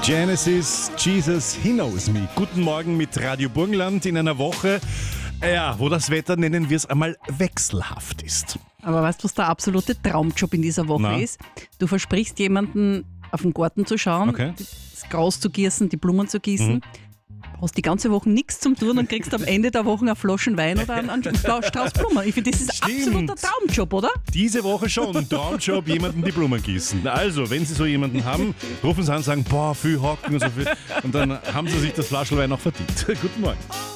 Genesis, Jesus, He Knows Me. Guten Morgen mit Radio Burgenland in einer Woche, wo das Wetter, nennen wir es einmal, wechselhaft ist. Aber weißt du, was der absolute Traumjob in dieser Woche ist? Du versprichst jemanden, auf den Garten zu schauen, das Gras zu gießen, die Blumen zu gießen. Hast die ganze Woche nichts zum tun und kriegst am Ende der Woche eine Flaschen Wein oder einen Strauß Blumen. Ich finde, das ist ein absoluter Traumjob, oder? Diese Woche schon. Traumjob, jemanden die Blumen gießen. Also, wenn Sie so jemanden haben, rufen Sie an und sagen, boah, viel hocken und so viel. Und dann haben Sie sich das Flaschel Wein auch verdient. Guten Morgen.